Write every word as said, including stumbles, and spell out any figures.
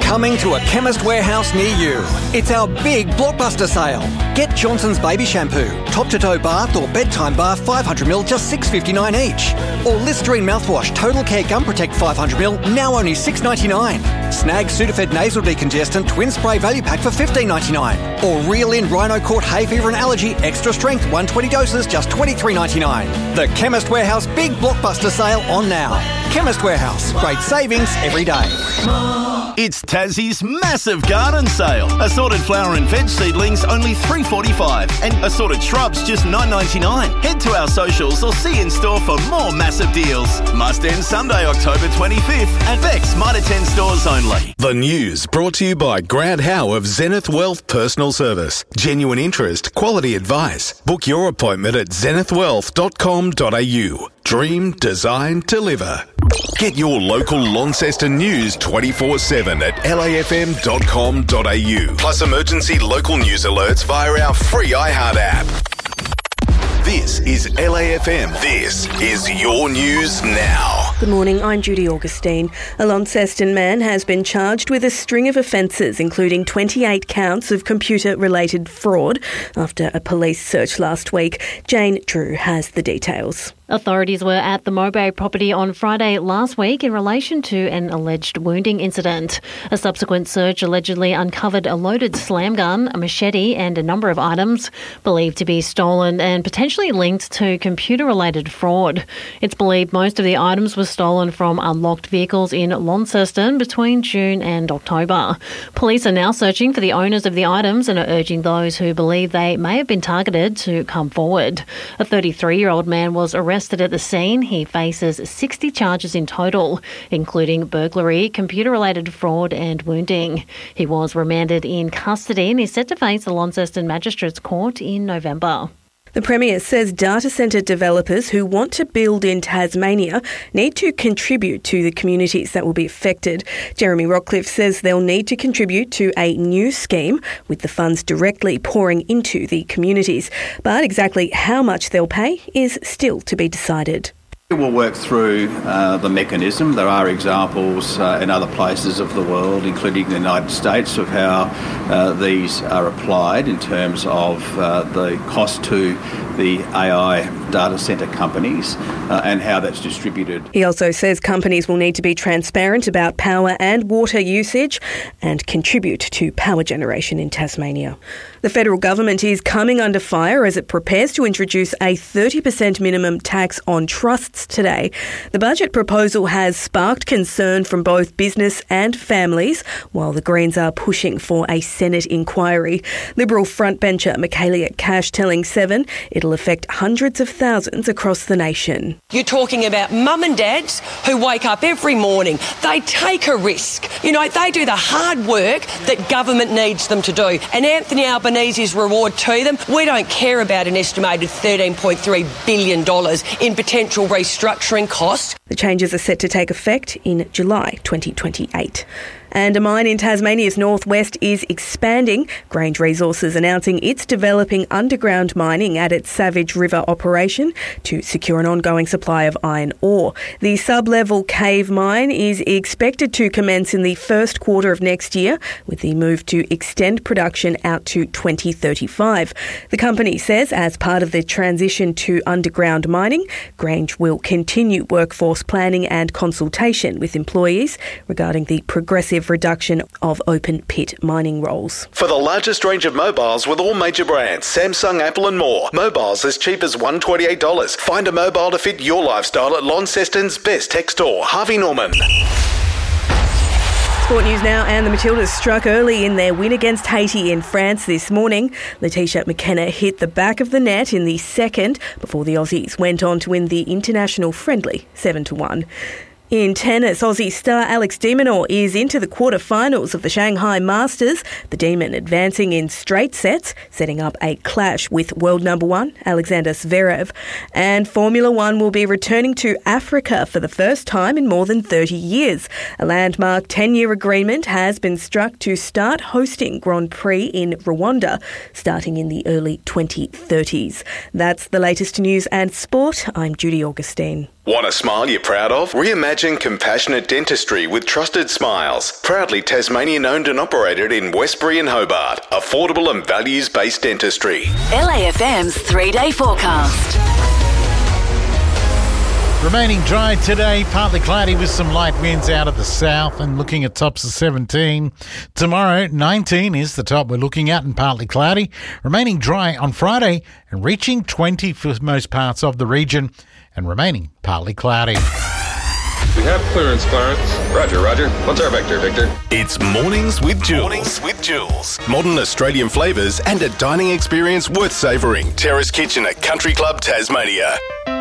Coming to a Chemist Warehouse near you. It's our big blockbuster sale. Get Johnson's Baby Shampoo, top-to-toe bath or bedtime bath five hundred milliliters, just six dollars fifty-nine each. Or Listerine mouthwash, Total Care Gum Protect five hundred milliliters, now only six dollars ninety-nine. Snag Sudafed Nasal Decongestant Twin Spray Value Pack for fifteen dollars ninety-nine. Or Reel In Rhino Court Hay Fever and Allergy Extra Strength one hundred twenty doses, just twenty-three dollars ninety-nine. The Chemist Warehouse big blockbuster sale on now. Chemist Warehouse, great savings every day. It's Tassie's massive garden sale. Assorted flower and veg seedlings only three dollars forty-five and assorted shrubs just nine dollars ninety-nine. Head to our socials or see in store for more massive deals. Must end Sunday, October twenty-fifth at Beck's Mitre ten stores only. The news brought to you by Grant Howe of Zenith Wealth Personal Service. Genuine interest, quality advice. Book your appointment at zenith wealth dot com dot a u. Dream, design, deliver. Get your local Launceston news twenty-four seven at l a f m dot com dot a u. Plus emergency local news alerts via our free iHeart app. This is L A F M. This is your news now. Good morning, I'm Judy Augustine. A Launceston man has been charged with a string of offences, including twenty-eight counts of computer-related fraud, after a police search last week. Jane Drew has the details. Authorities were at the Mowbray property on Friday last week in relation to an alleged wounding incident. A subsequent search allegedly uncovered a loaded slam gun, a machete and a number of items believed to be stolen and potentially linked to computer-related fraud. It's believed most of the items were stolen from unlocked vehicles in Launceston between June and October. Police are now searching for the owners of the items and are urging those who believe they may have been targeted to come forward. A thirty-three-year-old man was arrested at the scene. He faces sixty charges in total, including burglary, computer-related fraud and wounding. He was remanded in custody and is set to face the Launceston Magistrates Court in November. The Premier says data centre developers who want to build in Tasmania need to contribute to the communities that will be affected. Jeremy Rockcliffe says they'll need to contribute to a new scheme with the funds directly pouring into the communities. But exactly how much they'll pay is still to be decided. We'll work through uh, the mechanism. There are examples uh, in other places of the world, including the United States, of how uh, these are applied in terms of uh, the cost to the A I data centre companies uh, and how that's distributed. He also says companies will need to be transparent about power and water usage and contribute to power generation in Tasmania. The federal government is coming under fire as it prepares to introduce a thirty percent minimum tax on trusts today. The budget proposal has sparked concern from both business and families, while the Greens are pushing for a Senate inquiry. Liberal frontbencher Michaelia Cash telling Seven it'll affect hundreds of thousands across the nation. You're talking about mum and dads who wake up every morning. They take a risk. You know, they do the hard work that government needs them to do. And Anthony Albanese's reward to them, we don't care about an estimated thirteen point three billion dollars in potential restructuring costs. The changes are set to take effect in July twenty twenty-eight. And a mine in Tasmania's northwest is expanding. Grange Resources announcing it's developing underground mining at its Savage River operation to secure an ongoing supply of iron ore. The sub-level cave mine is expected to commence in the first quarter of next year, with the move to extend production out to twenty thirty-five. The company says as part of the transition to underground mining, Grange will continue workforce planning and consultation with employees regarding the progressive reduction of open pit mining roles. For the largest range of mobiles with all major brands, Samsung, Apple and more. Mobiles as cheap as one hundred twenty-eight dollars. Find a mobile to fit your lifestyle at Launceston's best tech store, Harvey Norman. Sport news now, and the Matildas struck early in their win against Haiti in France this morning. Letitia McKenna hit the back of the net in the second before the Aussies went on to win the international friendly seven to one. In tennis, Aussie star Alex de Minaur is into the quarterfinals of the Shanghai Masters, the Demon advancing in straight sets, setting up a clash with world number one Alexander Zverev. And Formula One will be returning to Africa for the first time in more than thirty years. A landmark ten-year agreement has been struck to start hosting Grand Prix in Rwanda, starting in the early twenty thirties. That's the latest news and sport. I'm Judy Augustine. Want a smile you're proud of? Reimagine compassionate dentistry with Trusted Smiles. Proudly Tasmanian owned and operated in Westbury and Hobart. Affordable and values-based dentistry. L A F M's three-day forecast. Remaining dry today, partly cloudy with some light winds out of the south and looking at tops of seventeen. Tomorrow, nineteen is the top we're looking at and partly cloudy. Remaining dry on Friday and reaching twenty for most parts of the region and remaining partly cloudy. We have clearance, Clarence. Roger, Roger. What's our vector, Victor? It's Mornings with Jules. Mornings with Jules. Modern Australian flavours and a dining experience worth savouring. Terrace Kitchen at Country Club Tasmania.